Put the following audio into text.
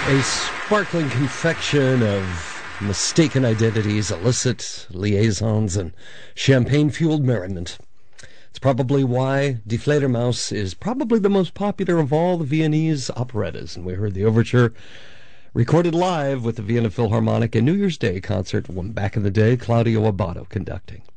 A sparkling confection of mistaken identities, illicit liaisons, and champagne-fueled merriment. It's probably why Die Fledermaus is probably the most popular of all the Viennese operettas, and we heard the overture recorded live with the Vienna Philharmonic and New Year's Day concert from back in the day, Claudio Abbado conducting.